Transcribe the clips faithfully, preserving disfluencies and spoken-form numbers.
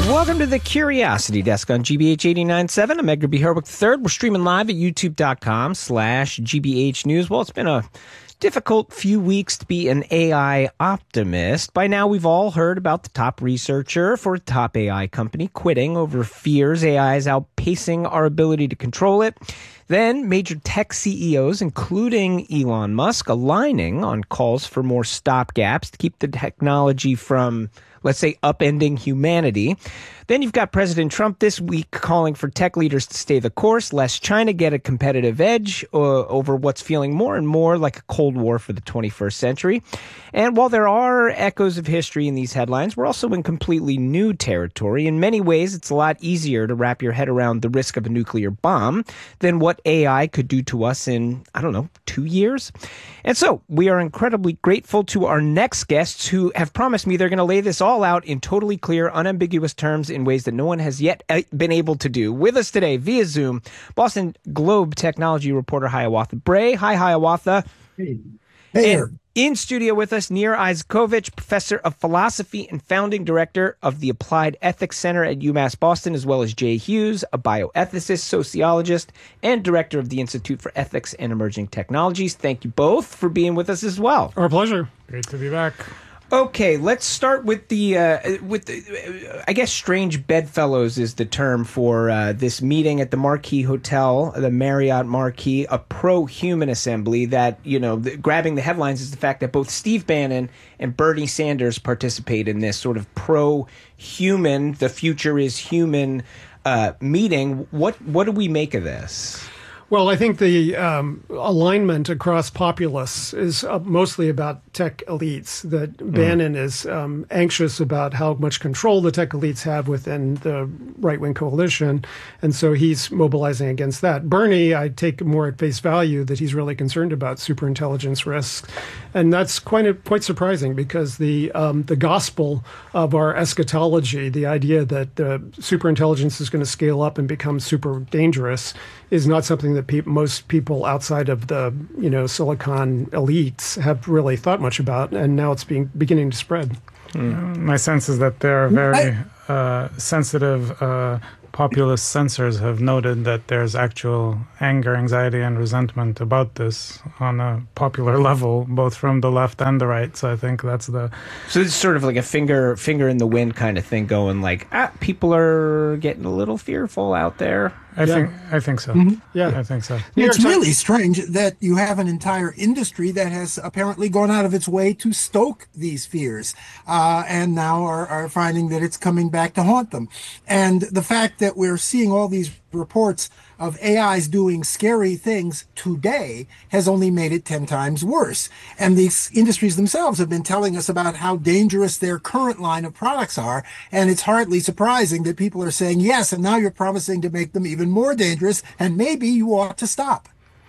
Welcome to the Curiosity Desk on G B H eighty-nine point seven. I'm Edgar B. Herwick the third. We're streaming live at youtube.com slash GBH News. Well, it's been a difficult few weeks to be an A I optimist. By now, we've all heard about the top researcher for a top A I company quitting over fears A I is outpacing our ability to control it. Then major tech C E Os, including Elon Musk, aligning on calls for more stopgaps to keep the technology from, let's say, upending humanity. Then you've got President Trump this week calling for tech leaders to stay the course, lest China get a competitive edge uh, over what's feeling more and more like a Cold War for the twenty-first century. And while there are echoes of history in these headlines, we're also in completely new territory. In many ways, it's a lot easier to wrap your head around the risk of a nuclear bomb than what A I could do to us in, I don't know, two years. And so we are incredibly grateful to our next guests who have promised me they're going to lay this all out in totally clear, unambiguous terms in ways that no one has yet been able to do. With us today via Zoom, Boston Globe technology reporter Hiawatha Bray. Hi, Hiawatha. Hey. Hey. And in studio with us, Nir Isakovich, professor of philosophy and founding director of the Applied Ethics Center at UMass Boston, as well as Jay Hughes, a bioethicist, sociologist, and director of the Institute for Ethics and Emerging Technologies. Thank you both for being with us as well. Our pleasure. Great to be back. Okay, let's start with the, uh, with the, uh, I guess strange bedfellows is the term for uh, this meeting at the Marquis Hotel, the Marriott Marquis, a pro-human assembly that, you know, the, grabbing the headlines is the fact that both Steve Bannon and Bernie Sanders participate in this sort of pro-human, the future is human uh, meeting. What, what do we make of this? Well, I think the um, alignment across populists is uh, mostly about tech elites, that mm. Bannon is um, anxious about how much control the tech elites have within the right-wing coalition, and so he's mobilizing against that. Bernie, I take more at face value that he's really concerned about superintelligence risks, and that's quite a, quite surprising because the um, the gospel of our eschatology, the idea that uh, superintelligence is going to scale up and become super dangerous, is not something that pe- most people outside of the, you know, Silicon elites have really thought much about, and now it's being beginning to spread. Mm. My sense is that there are very uh, sensitive uh, populist censors have noted that there's actual anger, anxiety, and resentment about this on a popular level, both from the left and the right. So I think that's the... So it's sort of like a finger finger in the wind kind of thing going like, ah, people are getting a little fearful out there. I yeah. think I think so. Mm-hmm. Yeah, I think so. It's really strange that you have an entire industry that has apparently gone out of its way to stoke these fears, uh, and now are, are finding that it's coming back to haunt them. And the fact that we're seeing all these reports of A Is doing scary things today has only made it ten times worse. And these industries themselves have been telling us about how dangerous their current line of products are. And it's hardly surprising that people are saying, yes, and now you're promising to make them even more dangerous, and maybe you ought to stop.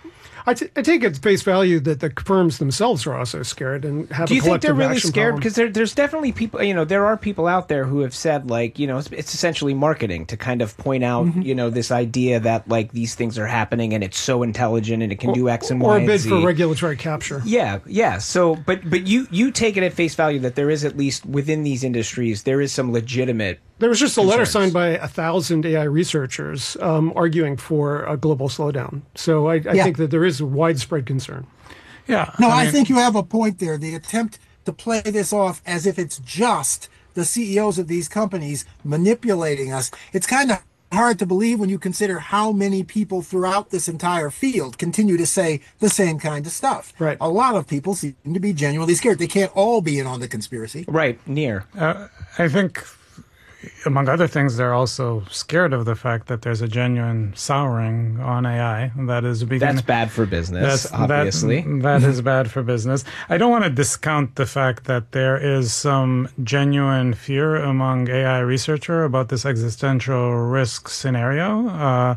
I, t- I take at face value that the firms themselves are also scared and have Do you a think they're really action scared? problem. Because there, there's definitely people, you know, there are people out there who have said, like, you know, it's, it's essentially marketing to kind of point out, mm-hmm. you know, this idea that, like, these things are happening and it's so intelligent and it can or, do X and or Y a bid and Z. for regulatory capture. Yeah, yeah. So, but but you, you take it at face value that there is, at least within these industries, there is some legitimate There was just a concerns. letter signed by a thousand A I researchers um, arguing for a global slowdown. So I, I yeah. think that there is a widespread concern. Yeah. No, I, I mean, think you have a point there. The attempt to play this off as if it's just the C E Os of these companies manipulating us. It's kind of hard to believe when you consider how many people throughout this entire field continue to say the same kind of stuff. Right. A lot of people seem to be genuinely scared. They can't all be in on the conspiracy. Right, Nir. Uh, I think, among other things, they're also scared of the fact that there's a genuine souring on A I that is beginning. That's bad for business, That's, obviously. That, that is bad for business. I don't want to discount the fact that there is some genuine fear among A I researcher about this existential risk scenario. Uh,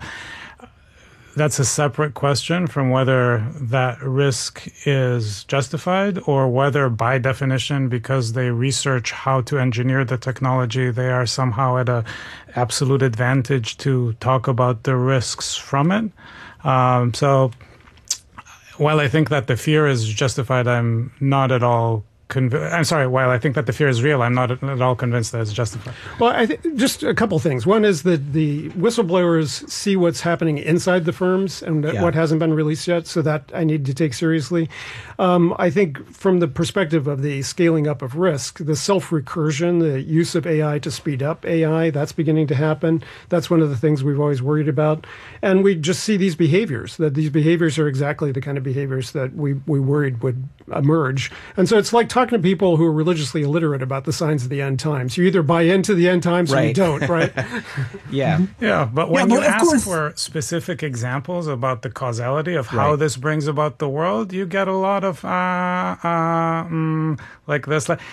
That's a separate question from whether that risk is justified or whether, by definition, because they research how to engineer the technology, they are somehow at a absolute advantage to talk about the risks from it. Um, so while I think that the fear is justified, I'm not at all Conv- I'm sorry, while I think that the fear is real, I'm not at all convinced that it's justified. Well, I think just a couple things. One is that the whistleblowers see what's happening inside the firms and Yeah. what hasn't been released yet, so that I need to take seriously. Um, I think from the perspective of the scaling up of risk, the self-recursion, the use of A I to speed up A I, that's beginning to happen. That's one of the things we've always worried about. And we just see these behaviors, that these behaviors are exactly the kind of behaviors that we, we worried would emerge. And so it's like talking to people who are religiously illiterate about the signs of the end times. You either buy into the end times or you Right. don't, right? Yeah. Yeah, but when Yeah, you but of ask course- for specific examples about the causality of how Right. this brings about the world, you get a lot of uh, uh, mm, like this. Like,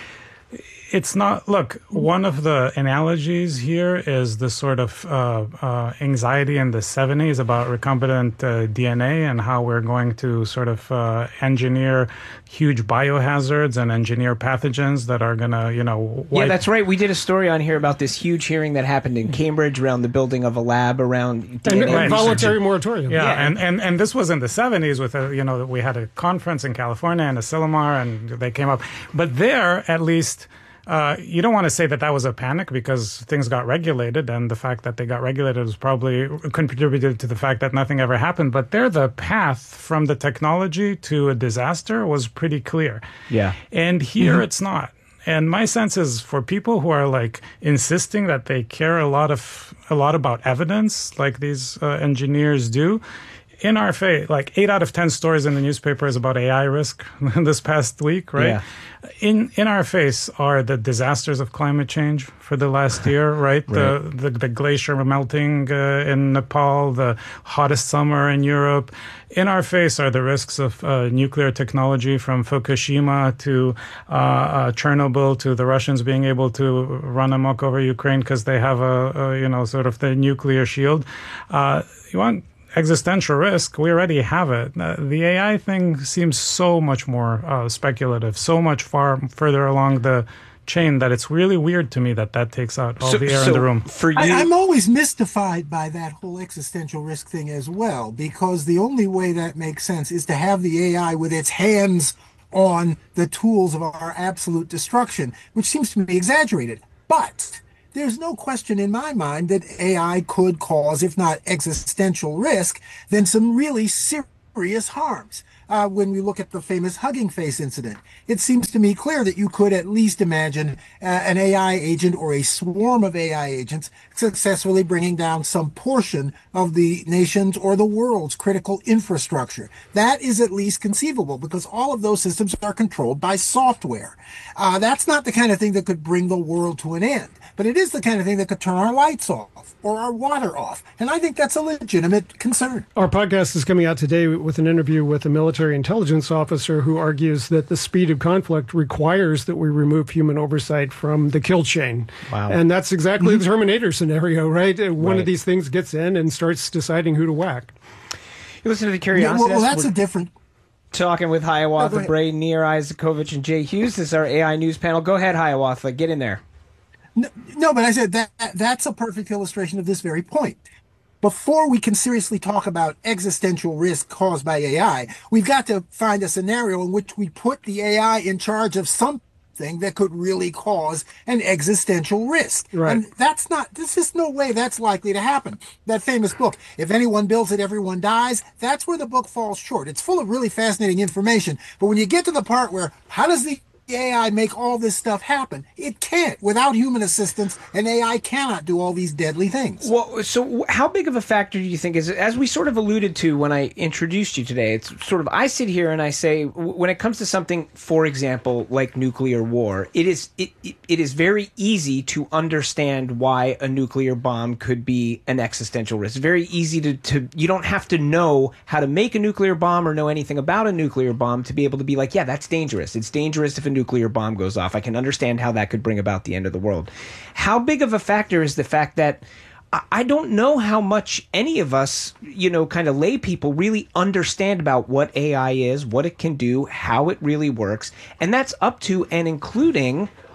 it's not. Look, one of the analogies here is the sort of uh, uh, anxiety in the seventies about recombinant uh, D N A and how we're going to sort of uh, engineer huge biohazards and engineer pathogens that are going to, you know, Yeah, wipe that's right. We did a story on here about this huge hearing that happened in Cambridge around the building of a lab around D N A And Right. a voluntary moratorium. Yeah, Yeah. And, and and this was in the seventies with a, you know, we had a conference in California and a Silomar and they came up. But there, at least, uh, you don't want to say that that was a panic because things got regulated, and the fact that they got regulated was probably contributed to the fact that nothing ever happened. But there, the path from the technology to a disaster was pretty clear. Yeah. And here it's not. And my sense is for people who are like insisting that they care a lot of a lot about evidence, like these uh, engineers do, in our face, like eight out of ten stories in the newspaper is about A I risk this past week, right? Yeah. In in our face are the disasters of climate change for the last year, right? The, the the glacier melting uh, in Nepal, the hottest summer in Europe. In our face are the risks of uh, nuclear technology, from Fukushima to uh, uh, Chernobyl, to the Russians being able to run amok over Ukraine because they have a, a you know sort of the nuclear shield. Uh, you want existential risk, we already have it. Uh, the A I thing seems so much more uh, speculative, so much far further along the chain that it's really weird to me that that takes out all So, the air so in the room. for you, I, I'm always mystified by that whole existential risk thing as well, because the only way that makes sense is to have the A I with its hands on the tools of our absolute destruction, which seems to me exaggerated. But there's no question in my mind that A I could cause, if not existential risk, then some really serious harms. Uh, when we look at the famous Hugging Face incident, it seems to me clear that you could at least imagine uh, an A I agent or a swarm of A I agents successfully bringing down some portion of the nation's or the world's critical infrastructure. That is at least conceivable because all of those systems are controlled by software. Uh, that's not the kind of thing that could bring the world to an end, but it is the kind of thing that could turn our lights off or our water off. And I think that's a legitimate concern. Our podcast is coming out today with an interview with a military intelligence officer who argues that the speed of conflict requires that we remove human oversight from the kill chain. Wow. And that's exactly the Terminator scenario, right? One Right. of these things gets in and starts deciding who to whack. you listen to the Yeah, Curiosity. well, well, that's We're a different. talking with No, go Hiawatha ahead. Bray, Nir Isakovich, and Jay Hughes. This is our A I news panel. Go ahead, Hiawatha. Get in there. No, no, but I said that that's a perfect illustration of this very point. Before we can seriously talk about existential risk caused by A I, we've got to find a scenario in which we put the A I in charge of something that could really cause an existential risk. Right. And that's not, there's just no way that's likely to happen. That famous book, If Anyone Builds It, Everyone Dies, that's where the book falls short. It's full of really fascinating information. But when you get to the part where, how does the A I make all this stuff happen? It can't. Without human assistance, an A I cannot do all these deadly things. Well, so how big of a factor do you think is, as we sort of alluded to when I introduced you today, it's sort of, I sit here and I say, w- when it comes to something, for example, like nuclear war, it is it, it, it is very easy to understand why a nuclear bomb could be an existential risk. It's very easy to, to, you don't have to know how to make a nuclear bomb or know anything about a nuclear bomb to be able to be like, yeah, that's dangerous. It's dangerous if a nuclear bomb goes off. I can understand how that could bring about the end of the world. How big of a factor is the fact that I- I don't know how much any of us, you know, kind of lay people really understand about what A I is, what it can do, how it really works. And that's up to and including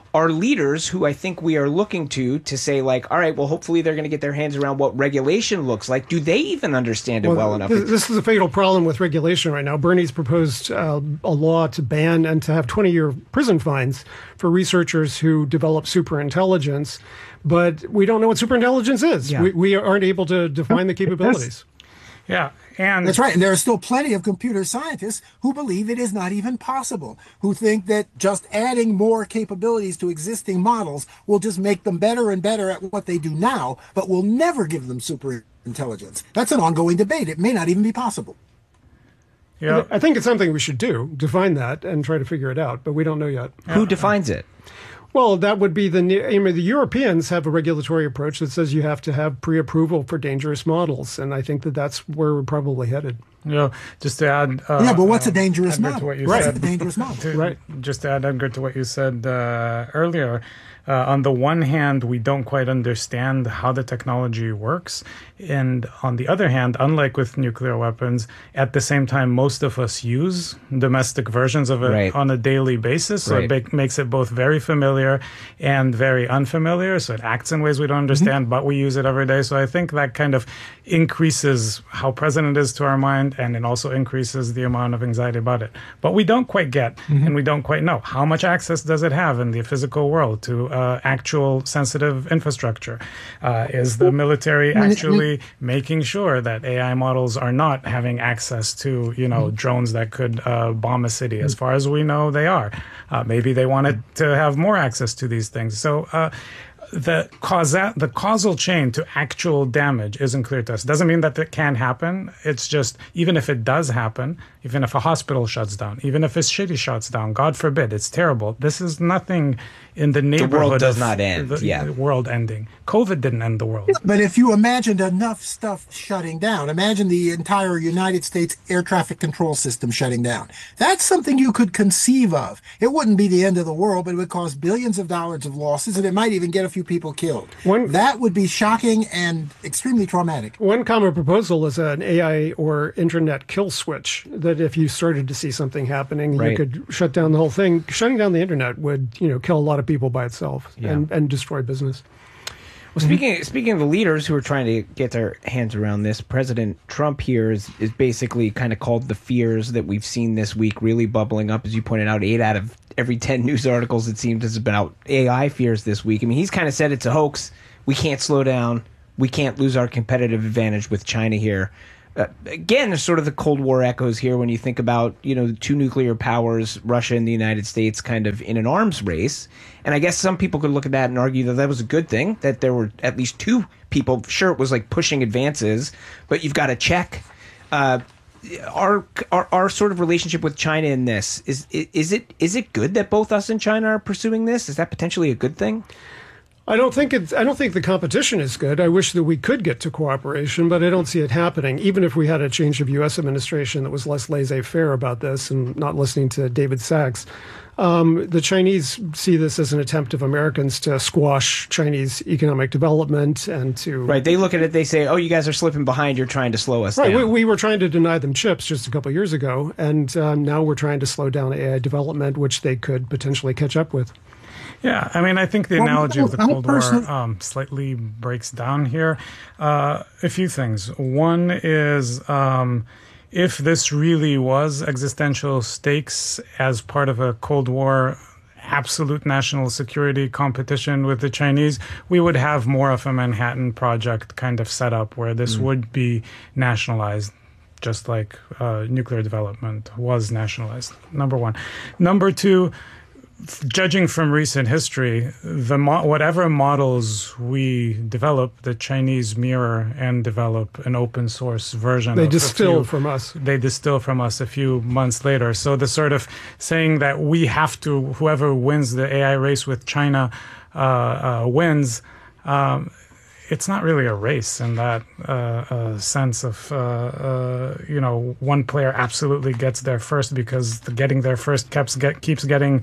our leaders, who I think we are looking to to say, like, all right, well, hopefully they're going to get their hands around what regulation looks like. Do they even understand it well, well enough? This, this is a fatal problem with regulation right now. Bernie's proposed uh, a law to ban and to have twenty-year prison fines for researchers who develop superintelligence, but we don't know what superintelligence is. Yeah. We, we aren't able to define the capabilities. Yeah. And that's right. And there are still plenty of computer scientists who believe it is not even possible, who think that just adding more capabilities to existing models will just make them better and better at what they do now, but will never give them super intelligence. That's an ongoing debate. It may not even be possible. Yeah, I think it's something we should do, define that and try to figure it out, but we don't know yet. Who defines it? Well, that would be the, I mean, the Europeans have a regulatory approach that says you have to have pre-approval for dangerous models, and I think that that's where we're probably headed. You know, just to add, uh, yeah, but what's a dangerous Edgar, model? To what you right, said, a dangerous model. To, right. Just to add, Edgar, to what you said uh, earlier. Uh, on the one hand, we don't quite understand how the technology works. And on the other hand, unlike with nuclear weapons, at the same time, most of us use domestic versions of it right. on a daily basis. So right. it ba- makes it both very familiar and very unfamiliar. So it acts in ways we don't understand, mm-hmm. but we use it every day. So I think that kind of increases how present it is to our mind, and it also increases the amount of anxiety about it. But we don't quite get, mm-hmm. and we don't quite know, how much access does it have in the physical world to uh, actual sensitive infrastructure? Uh, is the military actually making sure that A I models are not having access to, you know, drones that could uh, bomb a city? As far as we know, they are. Uh, maybe they wanted to have more access to these things. So uh, the causa- the causal chain to actual damage isn't clear to us. Doesn't mean that it can happen. It's just, even if it does happen, even if a hospital shuts down, even if a city shuts down, God forbid, it's terrible. This is nothing in the neighborhood. The world does of not end. The, yeah. the world ending. COVID didn't end the world. But if you imagined enough stuff shutting down, imagine the entire United States air traffic control system shutting down. That's something you could conceive of. It wouldn't be the end of the world, but it would cause billions of dollars of losses, and it might even get a few people killed. One, that would be shocking and extremely traumatic. One common proposal is an A I or internet kill switch, that if you started to see something happening, right. you could shut down the whole thing. Shutting down the internet would, you know, kill a lot of people by itself yeah. and, and destroy business. Well, speaking speaking of the leaders who are trying to get their hands around this, President Trump here is, is basically kind of called the fears that we've seen this week really bubbling up. As you pointed out, eight out of every ten news articles, it seems, is about A I fears this week. I mean, he's kind of said it's a hoax. We can't slow down. We can't lose our competitive advantage with China here. Uh, again, there's sort of the Cold War echoes here when you think about, you know, the two nuclear powers, Russia and the United States, kind of in an arms race. And I guess some people could look at that and argue that that was a good thing, that there were at least two people. Sure, it was like pushing advances, but you've got to check. Uh, our, our our sort of relationship with China in this, is is it is it good that both us and China are pursuing this? Is that potentially a good thing? I don't think it's, I don't think the competition is good. I wish that we could get to cooperation, but I don't see it happening. Even if we had a change of U S administration that was less laissez-faire about this and not listening to David Sachs, um, the Chinese see this as an attempt of Americans to squash Chinese economic development and to... Right. They look at it, they say, oh, you guys are slipping behind. You're trying to slow us right, down. We, we were trying to deny them chips just a couple of years ago, and um, now we're trying to slow down A I development, which they could potentially catch up with. Yeah, I mean, I think the well, analogy of the Cold personally- War um, slightly breaks down here. Uh, a few things. One is um, if this really was existential stakes as part of a Cold War absolute national security competition with the Chinese, we would have more of a Manhattan Project kind of setup where this mm. would be nationalized, just like uh, nuclear development was nationalized. Number one. Number two, judging from recent history, the mo- whatever models we develop, the Chinese mirror and develop an open source version. They of distill few, from us. They distill from us a few months later. So the sort of saying that we have to, whoever wins the A I race with China uh, uh, wins, um, it's not really a race in that uh, uh, sense of, uh, uh, you know, one player absolutely gets there first, because the getting there first keeps, get, keeps getting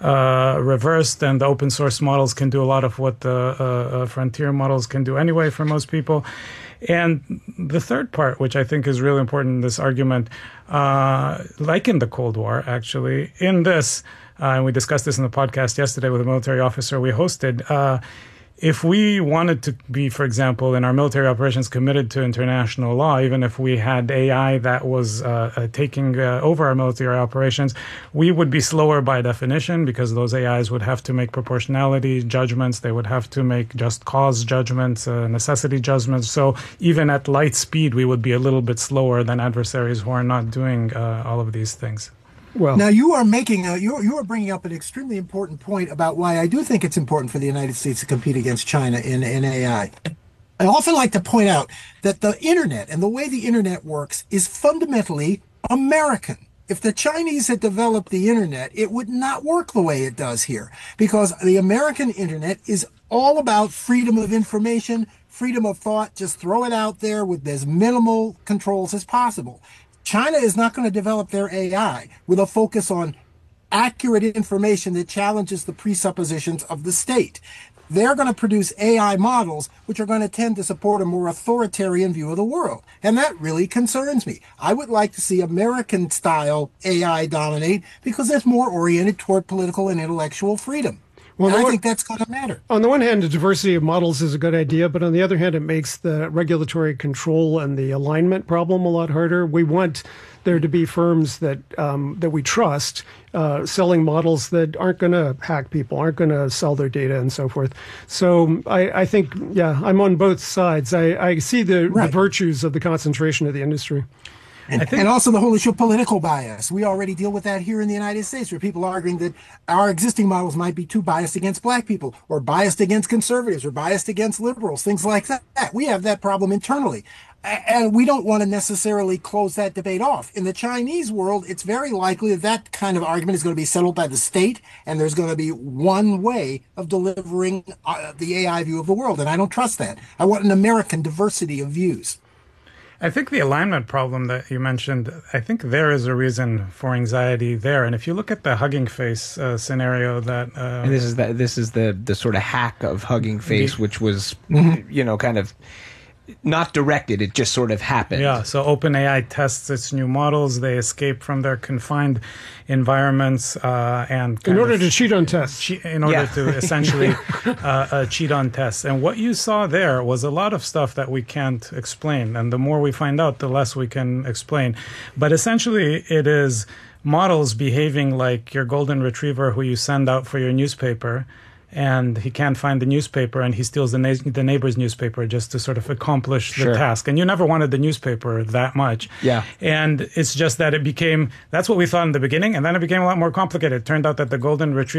uh, reversed, and the open source models can do a lot of what the uh, uh, frontier models can do anyway for most people. And the third part, which I think is really important in this argument, uh, like in the Cold War, actually, in this, uh, and we discussed this in the podcast yesterday with a military officer we hosted, uh, if we wanted to be, for example, in our military operations committed to international law, even if we had A I that was uh, uh, taking uh, over our military operations, we would be slower by definition, because those A Is would have to make proportionality judgments. They would have to make just cause judgments, uh, necessity judgments. So even at light speed, we would be a little bit slower than adversaries who are not doing uh, all of these things. Well, now you are making a, you you are bringing up an extremely important point about why I do think it's important for the United States to compete against China in, in A I. I often like to point out that the internet and the way the internet works is fundamentally American. If the Chinese had developed the internet, it would not work the way it does here, because the American internet is all about freedom of information, freedom of thought. Just throw it out there with as minimal controls as possible. China is not going to develop their A I with a focus on accurate information that challenges the presuppositions of the state. They're going to produce A I models which are going to tend to support a more authoritarian view of the world. And that really concerns me. I would like to see American-style A I dominate, because it's more oriented toward political and intellectual freedom. Well, I one, think that's going to matter. On the one hand, the diversity of models is a good idea, but on the other hand, it makes the regulatory control and the alignment problem a lot harder. We want there to be firms that um, that we trust uh, selling models that aren't going to hack people, aren't going to sell their data, and so forth. So I, I think, yeah, I'm on both sides. I, I see the, right. the virtues of the concentration of the industry. And, think, and also the whole issue of political bias. We already deal with that here in the United States, where people are arguing that our existing models might be too biased against black people, or biased against conservatives, or biased against liberals, things like that. We have that problem internally. And we don't want to necessarily close that debate off. In the Chinese world, it's very likely that that kind of argument is going to be settled by the state, and there's going to be one way of delivering uh, the A I view of the world. And I don't trust that. I want an American diversity of views. I think the alignment problem that you mentioned, I think there is a reason for anxiety there. And if you look at the Hugging Face uh, scenario that... Uh, and this is the, this is the, the sort of hack of Hugging Face, the, which was, mm-hmm. you know, kind of not directed. It just sort of happened. Yeah, so OpenAI tests its new models. They escape from their confined environments uh, and in order to cheat on tests. Cheat, in order yeah. to essentially uh, uh, cheat on tests. And what you saw there was a lot of stuff that we can't explain. And the more we find out, the less we can explain. But essentially, it is models behaving like your golden retriever who you send out for your newspaper, and he can't find the newspaper, and he steals the, na- the neighbor's newspaper just to sort of accomplish sure. the task. And you never wanted the newspaper that much. Yeah. And it's just that it became, that's what we thought in the beginning, and then it became a lot more complicated. It turned out that the golden retriever